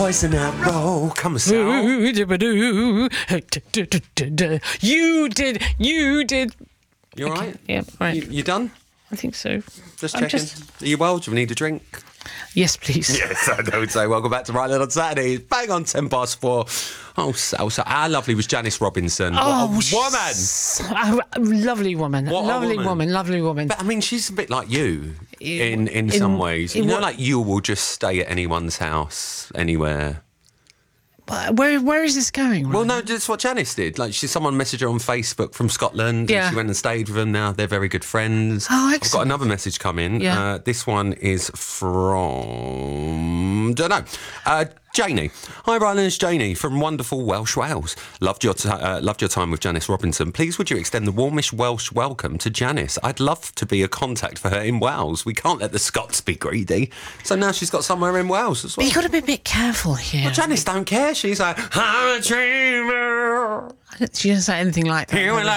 poison arrow. Come on, Sal. You did. You all right? Yeah, right. You done? I think so. Just checking. Are you well? Do you need a drink? Yes, please. Yes, I would say. Welcome back to Right Little Saturday. Bang on 4:10. Oh, Sal. How lovely was Janice Robinson? Oh, what a woman! Lovely woman. What a lovely woman. Lovely woman. But I mean, she's a bit like you in some ways. You know, like you will just stay at anyone's house, anywhere. But where is this going? Ryan? Well, no, that's what Janice did. Like, someone messaged her on Facebook from Scotland. Yeah. And she went and stayed with them. Now they're very good friends. Oh, I've excellent. got another message coming. Yeah. This one is from... don't know. Janie. Hi, Rylan, it's Janie from wonderful Welsh Wales. Loved your time with Janice Robinson. Please would you extend the warmest Welsh welcome to Janice? I'd love to be a contact for her in Wales. We can't let the Scots be greedy. So now she's got somewhere in Wales as well. But you've got to be a bit careful here. Well, Janice don't care. She's like, I'm a dreamer. She doesn't say anything like that.